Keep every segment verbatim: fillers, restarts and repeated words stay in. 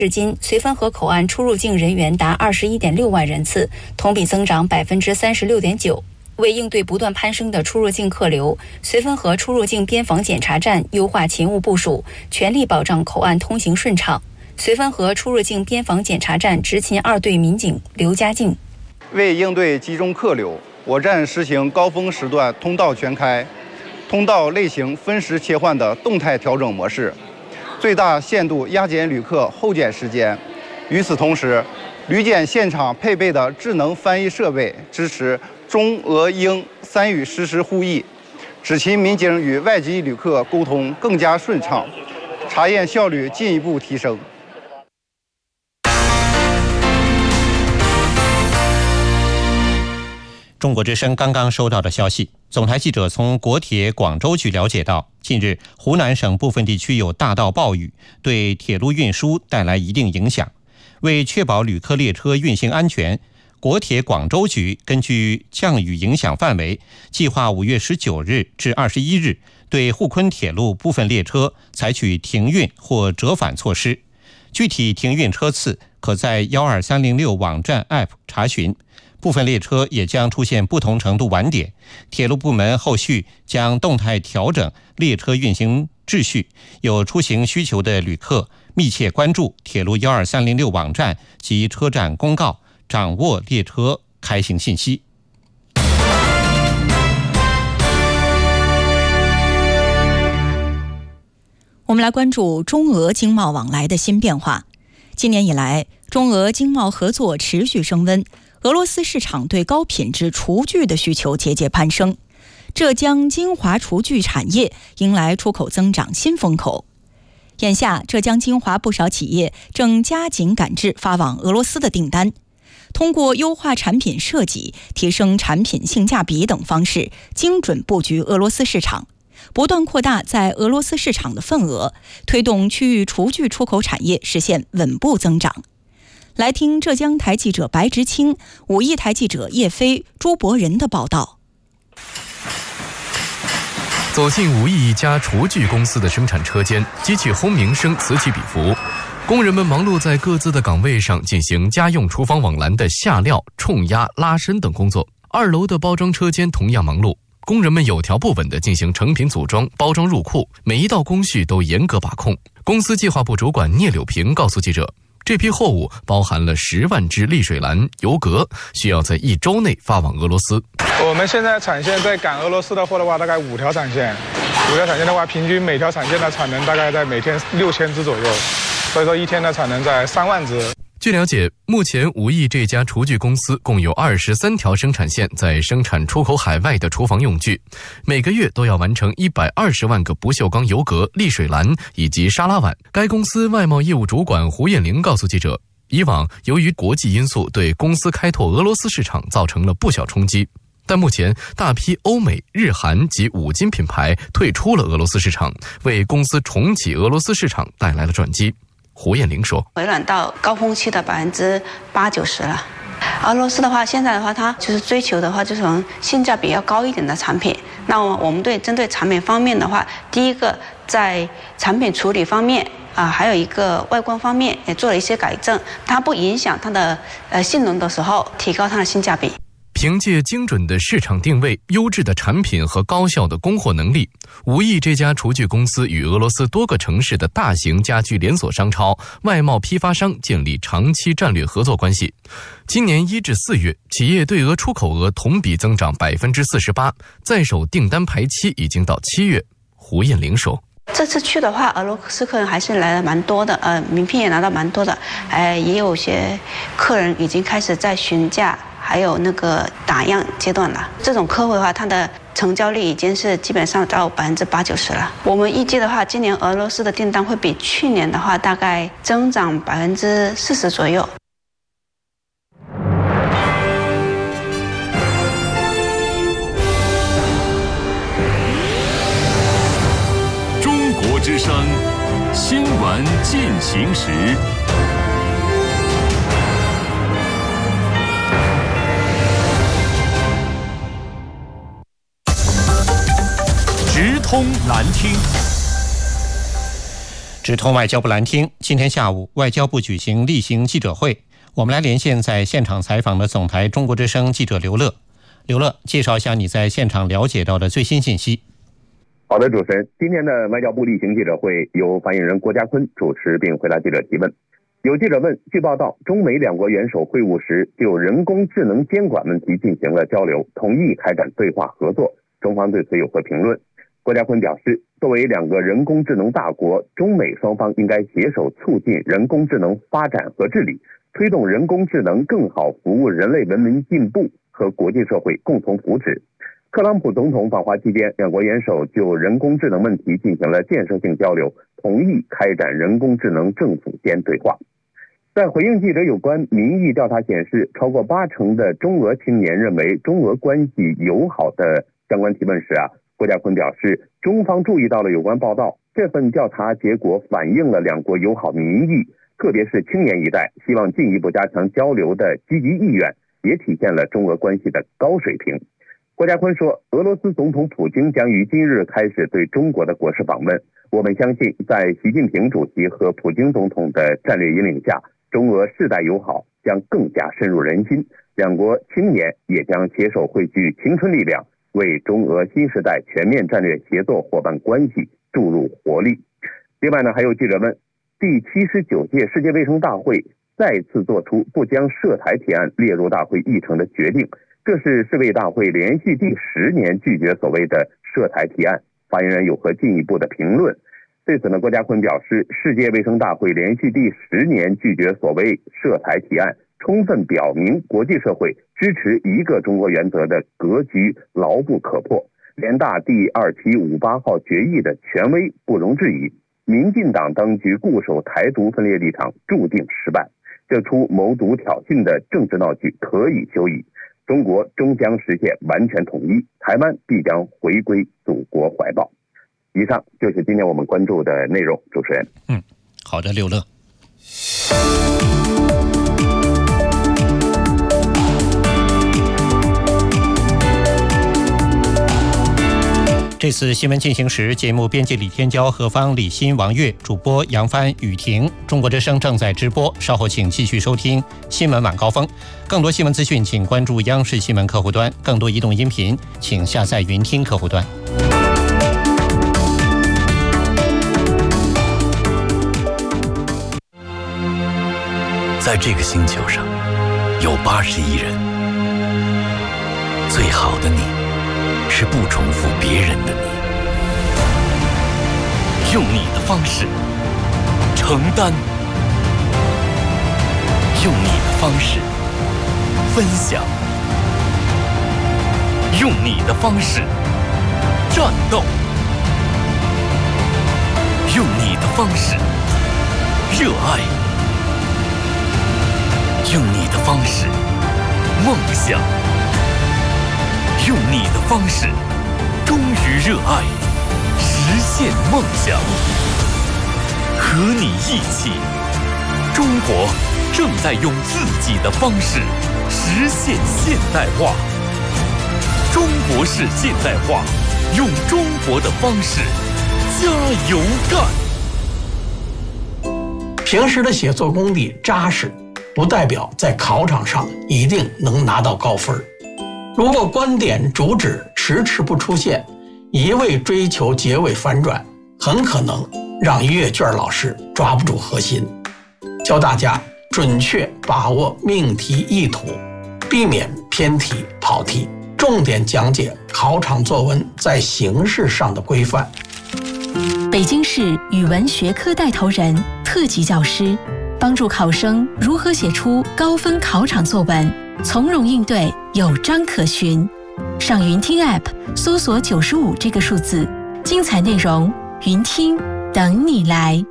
至今，绥芬河口岸出入境人员达二十一点六万人次，同比增长百分之三十六点九。为应对不断攀升的出入境客流，绥芬河出入境边防检查站优化勤务部署，全力保障口岸通行顺畅。绥芬河出入境边防检查站执勤二队民警刘家静： 为应对集中客流，我站实行高峰时段通道全开、通道类型分时切换的动态调整模式，最大限度压减旅客候检时间。与此同时，旅检现场配备的智能翻译设备支持中俄英三语实时互译，执勤民警与外籍旅客沟通更加顺畅，查验效率进一步提升。 中国之声刚刚收到的消息，总台记者从国铁广州局了解到，近日湖南省部分地区有大到暴雨，对铁路运输带来一定影响。为确保旅客列车运行安全，国铁广州局根据降雨影响范围，计划五月十九日至二十一日对沪昆铁路部分列车采取停运或折返措施。具体停运车次可在一二三零六网站 App 查询。部分列车也将出现不同程度晚点，铁路部门后续将动态调整列车运行秩序。有出行需求的旅客密切关注铁路一二三零六网站及车站公告，掌握列车开行信息。 我们来关注中俄经贸往来的新变化。今年以来，中俄经贸合作持续升温，俄罗斯市场对高品质厨具的需求节节攀升，浙江金华厨具产业迎来出口增长新风口。眼下，浙江金华不少企业正加紧赶制发往俄罗斯的订单，通过优化产品设计、提升产品性价比等方式，精准布局俄罗斯市场，不断扩大在俄罗斯市场的份额，推动区域厨具出口产业实现稳步增长。来听浙江台记者白直清、武义台记者叶飞、朱博仁的报道。 走进武义一家厨具公司的生产车间，机器轰鸣声此起彼伏，工人们忙碌在各自的岗位上进行家用厨房网篮的下料、冲压、拉伸等工作。二楼的包装车间同样忙碌，工人们有条不紊地进行成品组装、包装入库，每一道工序都严格把控。公司计划部主管聂柳平告诉记者，这批货物包含了十万只沥水篮、油格，需要在一周内发往俄罗斯。 我们现在产线在赶俄罗斯的货的话，大概五条产线，五条产线的话，平均每条产线的产能大概在每天六千只左右，所以说一天的产能在三万只。 据了解，目前武义这家厨具公司共有二十三条生产线在生产出口海外的厨房用具，每个月都要完成一百二十万个不锈钢油格、沥水篮以及沙拉碗。该公司外贸业务主管胡艳玲告诉记者，以往由于国际因素对公司开拓俄罗斯市场造成了不小冲击，但目前大批欧美、日韩及五金品牌退出了俄罗斯市场，为公司重启俄罗斯市场带来了转机。胡艳玲说， 回暖到高峰期的百分之八九十了。俄罗斯的话，现在的话，它就是追求的话，就是从性价比要高一点的产品。那我们对针对产品方面的话，第一个在产品处理方面啊、呃，还有一个外观方面也做了一些改正，它不影响它的呃性能的时候，提高它的性价比。 凭借精准的市场定位、优质的产品和高效的供货能力，武义这家厨具公司与俄罗斯多个城市的大型家居连锁商超、外贸批发商建立长期战略合作关系。今年一至四月，企业对俄出口额同比增长百分之四十八，在手订单排期已经到七月。胡艳玲说， 这次去的话，俄罗斯客人还是来了蛮多的，呃，名片也拿到蛮多的，呃，也有些客人已经开始在询价，还有那个打样阶段了。这种客户的话，它的成交率已经是基本上到百分之八九十了。我们预计的话，今年俄罗斯的订单会比去年的话大概增长百分之四十左右。 中国之声新闻进行时。直通难听。 直通外交部兰厅，今天下午外交部举行例行记者会，我们来连线在现场采访的总台中国之声记者刘乐。刘乐，介绍一下你在现场了解到的最新信息。 好的，主持人，今天的外交部例行记者会由发言人郭家坤主持并回答记者提问。有记者问，据报道，中美两国元首会晤时就人工智能监管问题进行了交流，同意开展对话合作，中方对此有何评论？郭家坤表示，作为两个人工智能大国，中美双方应该携手促进人工智能发展和治理，推动人工智能更好服务人类文明进步和国际社会共同福祉。特朗普总统访华期间，两国元首就人工智能问题进行了建设性交流，同意开展人工智能政府间对话。在回应记者有关民意调查显示，超过八成的中俄青年认为中俄关系友好的相关提问时啊，郭家坤表示，中方注意到了有关报道，这份调查结果反映了两国友好民意，特别是青年一代希望进一步加强交流的积极意愿，也体现了中俄关系的高水平。郭家坤说，俄罗斯总统普京将于今日开始对中国的国事访问，我们相信在习近平主席和普京总统的战略引领下，中俄世代友好将更加深入人心，两国青年也将携手汇聚青春力量，为中俄新时代全面战略协作伙伴关系注入活力。另外呢，还有记者问，第七十九届世界卫生大会再次做出不将涉台提案列入大会议程的决定，这是世卫大会连续第十年拒绝所谓的涉台提案，发言人有何进一步的评论？对此呢，郭家坤表示，世界卫生大会连续第十年拒绝所谓涉台提案，充分表明国际社会支持一个中国原则的格局牢不可破，联大第二七五八号决议的权威不容置疑，民进党当局固守台独分裂立场注定失败，这出谋独挑衅的政治闹剧可以休矣，中国终将实现完全统一，台湾必将回归祖国怀抱。以上就是今天我们关注的内容，主持人。 嗯，好的，刘乐。这次新闻进行时，节目编辑李天骄、何方、李欣、王悦，主播杨帆、雨婷。中国之声正在直播，稍后请继续收听新闻晚高峰。更多新闻资讯，请关注央视新闻客户端；更多移动音频，请下载云听客户端。 在这个星球上，有八十亿人。最好的你，是不重复别人的你。用你的方式承担，用你的方式分享，用你的方式战斗，用你的方式热爱。用你的方式梦想，用你的方式忠于热爱，实现梦想。和你一起，中国正在用自己的方式实现现代化。中国式现代化，用中国的方式加油干。 平时的写作功底扎实，不代表在考场上一定能拿到高分。如果观点主旨迟迟不出现，一味追求结尾反转，很可能让阅卷老师抓不住核心。教大家准确把握命题意图，避免偏题跑题，重点讲解考场作文在形式上的规范。 北京市语文学科带头人、特级教师，帮助考生如何写出高分考场作文，从容应对，有章可循。上云听 App 搜索九十五这个数字，精彩内容云听等你来。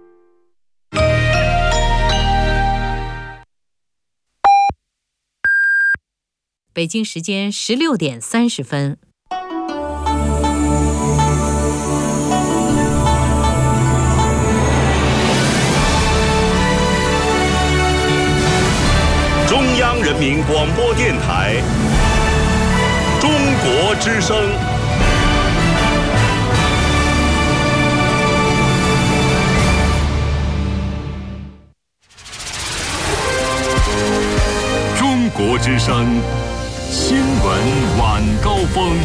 北京时间十六点三十分。 中央人民广播电台中国之声。 国之声新闻晚高峰。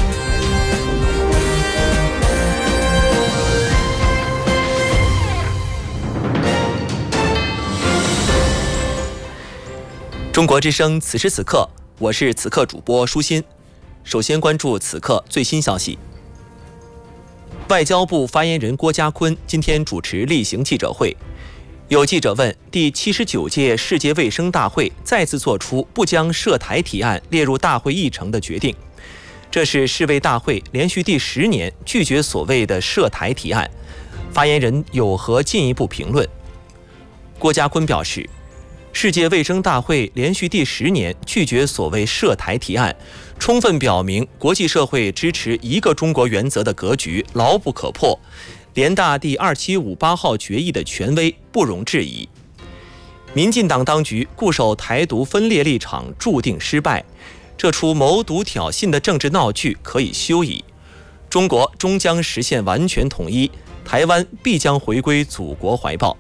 中国之声此时此刻，我是此刻主播舒心。首先关注此刻最新消息。外交部发言人郭家坤今天主持例行记者会，有记者问，第七十九届世界卫生大会再次做出不将涉台提案列入大会议程的决定，这是世卫大会连续第十年拒绝所谓的涉台提案，发言人有何进一步评论？郭家坤表示，世界卫生大会连续第十年拒绝所谓涉台提案，充分表明国际社会支持一个中国原则的格局牢不可破，联大第二七五八号决议的权威不容置疑。民进党当局固守台独分裂立场注定失败，这出谋独挑衅的政治闹剧可以休矣。中国终将实现完全统一，台湾必将回归祖国怀抱。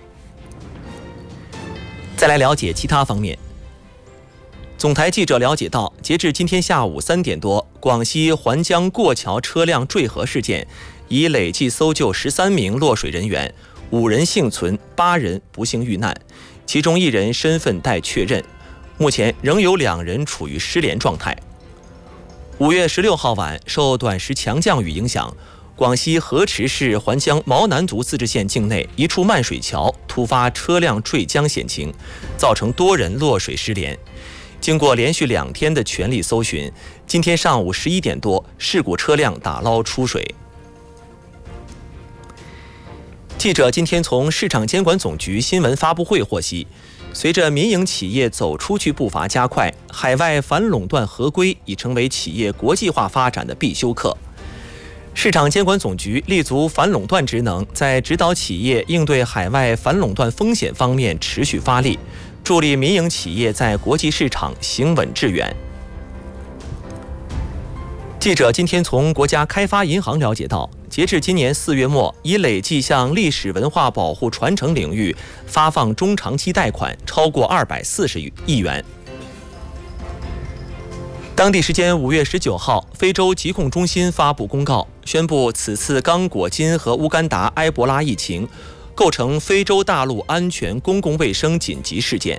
再来了解其他方面。总台记者了解到，截至今天下午三点多，广西环江过桥车辆坠河事件已累计搜救十三名落水人员，五人幸存，八人不幸遇难，其中一人身份待确认，目前仍有两人处于失联状态。五月十六号晚，受短时强降雨影响，广西河池市环江毛南族自治县境内一处漫水桥突发车辆坠江险情，造成多人落水失联。经过连续两天的全力搜寻，今天上午十一点多，事故车辆打捞出水。记者今天从市场监管总局新闻发布会获悉，随着民营企业走出去步伐加快，海外反垄断合规已成为企业国际化发展的必修课。市场监管总局立足反垄断职能，在指导企业应对海外反垄断风险方面持续发力，助力民营企业在国际市场行稳致远。记者今天从国家开发银行了解到，截至今年四月末，已累计向历史文化保护传承领域发放中长期贷款超过二百四十亿元。当地时间五月十九号，非洲疾控中心发布公告，宣布此次刚果金和乌干达埃博拉疫情构成非洲大陆安全公共卫生紧急事件。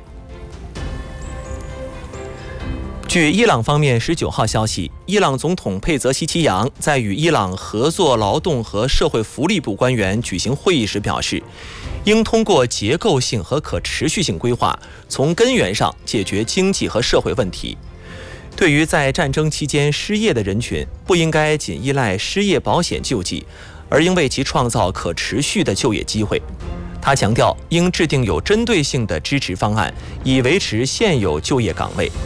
据伊朗方面十九号消息，伊朗总统佩泽希奇扬在与伊朗合作劳动和社会福利部官员举行会议时表示，应通过结构性和可持续性规划，从根源上解决经济和社会问题。对于在战争期间失业的人群，不应该仅依赖失业保险救济，而应为其创造可持续的就业机会。他强调，应制定有针对性的支持方案，以维持现有就业岗位。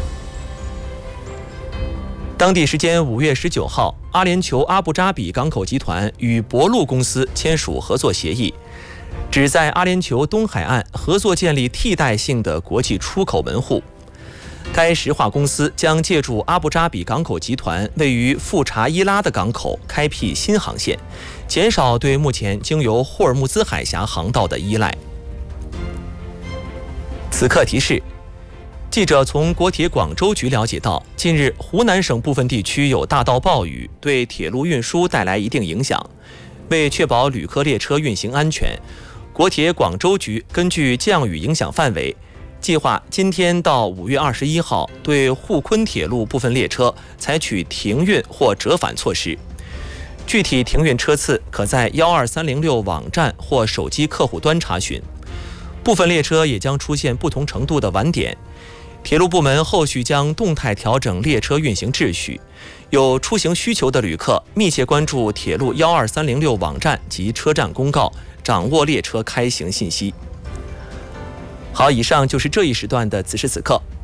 当地时间五月十九号，阿联酋阿布扎比港口集团与博路公司签署合作协议，旨在阿联酋东海岸合作建立替代性的国际出口门户。该石化公司将借助阿布扎比港口集团位于富查伊拉的港口开辟新航线，减少对目前经由霍尔木兹海峡航道的依赖。此刻提示，记者从国铁广州局了解到，近日湖南省部分地区有大到暴雨，对铁路运输带来一定影响。为确保旅客列车运行安全，国铁广州局根据降雨影响范围，计划今天到五月二十一号对沪昆铁路部分列车采取停运或折返措施。具体停运车次可在幺二三零六网站或手机客户端查询。部分列车也将出现不同程度的晚点。铁路部门后续将动态调整列车运行秩序。有出行需求的旅客密切关注铁路幺二三零六网站及车站公告，掌握列车开行信息。好，以上就是这一时段的此时此刻。